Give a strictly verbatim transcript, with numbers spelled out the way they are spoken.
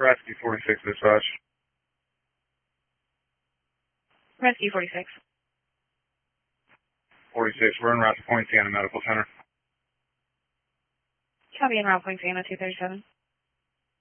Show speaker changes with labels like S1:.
S1: Rescue forty-six dispatch.
S2: Rescue forty-six.
S1: forty-six, we're en route to Point Siena Medical Center.
S2: Copy en route, Point Siena two thirty-seven.